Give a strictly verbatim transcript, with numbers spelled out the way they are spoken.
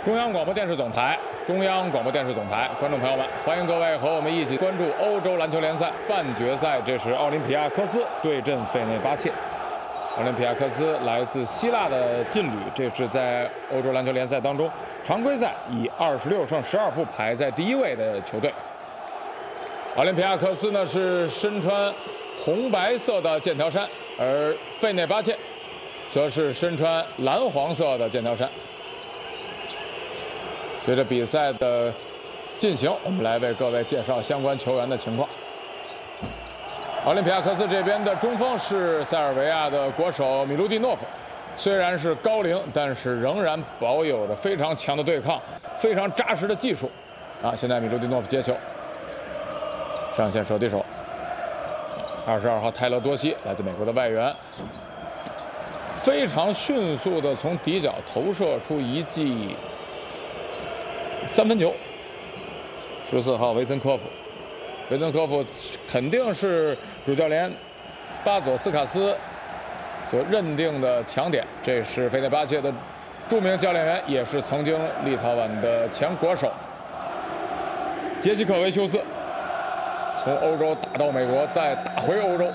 中央广播电视总台，中央广播电视总台，观众朋友们，欢迎各位和我们一起关注欧洲篮球联赛半决赛。这是奥林匹亚科斯对阵费内巴切。奥林匹亚科斯来自希腊的劲旅，这是在欧洲篮球联赛当中常规赛以二十六胜十二负排在第一位的球队。奥林匹亚科斯呢是身穿红白色的剑条衫，而费内巴切则是身穿蓝黄色的剑条衫。随着比赛的进行，我们来为各位介绍相关球员的情况。奥林匹亚科斯这边的中锋是塞尔维亚的国手米卢蒂诺夫，虽然是高龄，但是仍然保有着非常强的对抗、非常扎实的技术。啊，现在米卢蒂诺夫接球，上线手递手。二十二号泰勒多西来自美国的外援，非常迅速的从底角投射出一记三分球。十四号维森科夫，维森科夫肯定是主教练巴佐斯卡斯所认定的强点。这是费内巴切的著名教练员，也是曾经立陶宛的前国手杰西克维修斯，从欧洲打到美国，再打回欧洲。